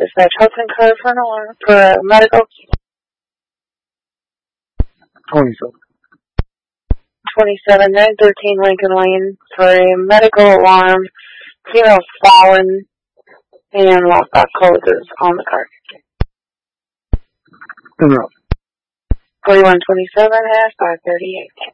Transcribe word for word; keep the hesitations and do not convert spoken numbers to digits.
dispatch Hudson car for an alarm for a medical. twenty-seven. twenty-seven nine thirteen Lincoln Lane for a medical alarm. Female fallen and lockbox closes on the car. No. forty-one twenty-seven hash five thirty-eight.